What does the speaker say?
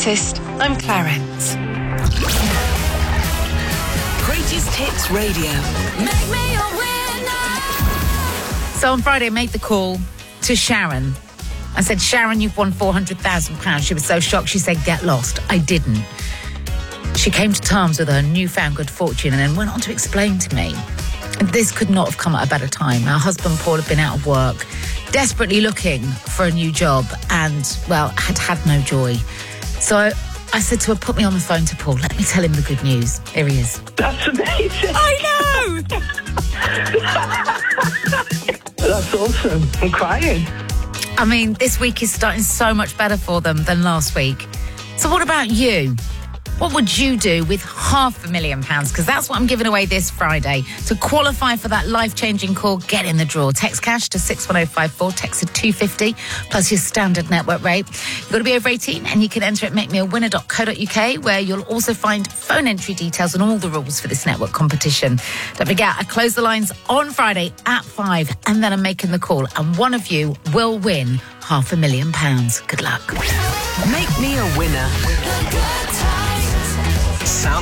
artist, I'm Clarence. Greatest Hits Radio. Make me a winner. So on Friday, I made the call to Sharon. I said, Sharon, you've won £400,000. She was so shocked, she said, get lost. I didn't. She came to terms with her newfound good fortune and then went on to explain to me, this could not have come at a better time. Her husband, Paul, had been out of work, desperately looking for a new job and, well, had no joy. So I said to her, put me on the phone to Paul. Let me tell him the good news. Here he is. That's amazing. I know! That's awesome. I'm crying. I mean, this week is starting so much better for them than last week. So what about you? What would you do with £500,000? Because that's what I'm giving away this Friday. To qualify for that life-changing call, get in the draw. Text cash to 61054, text to 250, plus your standard network rate. You've got to be over 18, and you can enter at makemeawinner.co.uk, where you'll also find phone entry details and all the rules for this network competition. Don't forget, I close the lines on Friday at 5, and then I'm making the call, and one of you will win £500,000. Good luck. Make me a winner.